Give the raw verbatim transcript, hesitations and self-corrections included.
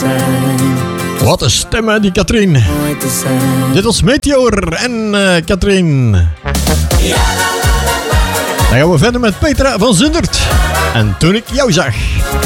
Wat een stem, hè, die Katrien. Dit was Meteor en uh, Katrien. Dan gaan we verder met Petra van Zundert. En toen ik jou zag.